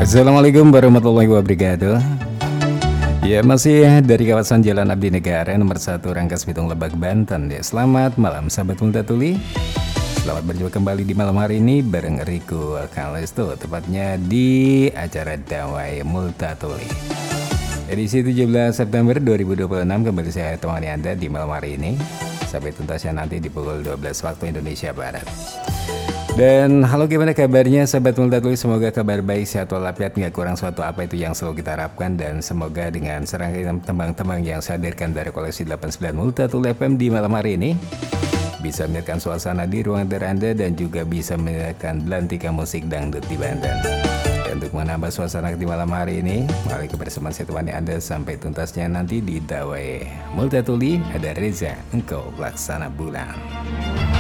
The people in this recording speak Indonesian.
Assalamualaikum warahmatullahi wabarakatuh. Ya, masih dari kawasan Jalan Abdi Negara nomor 1 Rangkas Bitung Lebak Banten ya. Selamat malam sahabat Multatuli. Selamat berjumpa kembali di malam hari ini bareng Riko Kalesto, tepatnya di acara Dawai Multatuli. Edisi 17 September 2026 kembali saya temani Anda di malam hari ini sampai tuntasnya nanti di pukul 12 waktu Indonesia Barat. Dan halo, gimana kabarnya sahabat Multatuli? Semoga kabar baik, sehat walafiat, nggak kurang suatu apa itu yang selalu kita harapkan. Dan semoga dengan serangkaian tembang-tembang yang saya hadirkan dari koleksi 89 Multatuli FM di malam hari ini bisa meningkatkan suasana di ruang Anda dan juga bisa meningkatkan belantika musik dangdut di Banten. Dan untuk menambah suasana di malam hari ini, mari kebersamaan saya temani Anda sampai tuntasnya nanti di Dawai Multatuli. Ada Reza, engkau pelaksana bulan.